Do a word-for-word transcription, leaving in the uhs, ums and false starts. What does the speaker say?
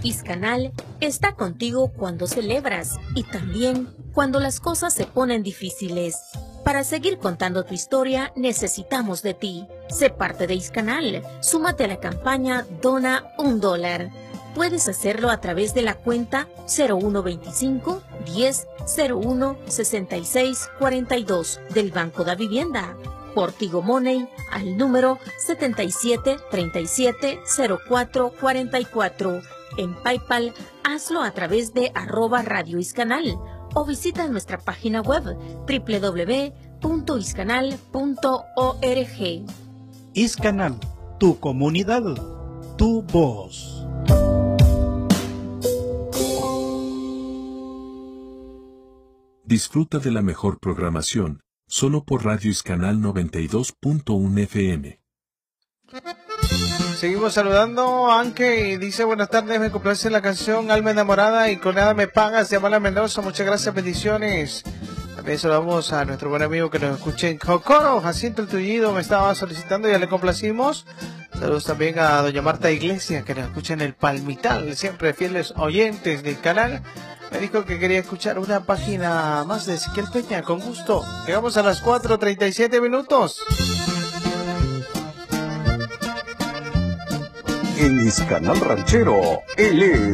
Iscanal está contigo cuando celebras y también cuando las cosas se ponen difíciles. Para seguir contando tu historia, necesitamos de ti. Sé parte de Iscanal. Súmate a la campaña Dona un dólar. Puedes hacerlo a través de la cuenta cero uno veinticinco, diez, cero uno, sesenta y seis, cuarenta y dos del Banco de Vivienda. Por Tigo Money al número setenta y siete, treinta y siete, cero cuatro, cuarenta y cuatro. En PayPal, hazlo a través de arroba Radio Iscanal o visita nuestra página web doble u doble u doble u punto iscanal punto org. Iscanal, tu comunidad, tu voz. Disfruta de la mejor programación, solo por Radio Iscanal noventa y dos punto uno F M. Seguimos saludando. Anke dice: buenas tardes, me complace la canción Alma Enamorada y Con Nada Me Pagas de Amala Mendoza. Muchas gracias, bendiciones. También saludamos a nuestro buen amigo que nos escucha en Jocoro, Jacinto El Tullido, me estaba solicitando, ya le complacimos. Saludos también a doña Marta Iglesias, que nos escucha en el Palmital, siempre fieles oyentes del canal. Me dijo que quería escuchar una página más de Ezequiel Peña, con gusto. Llegamos a las cuatro treinta y siete minutos. En Iscanal Ranchero, él es